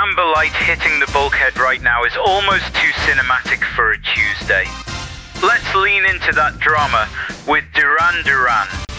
amber light hitting the bulkhead right now is almost too cinematic for a Tuesday. Let's lean into that drama with Duran Duran.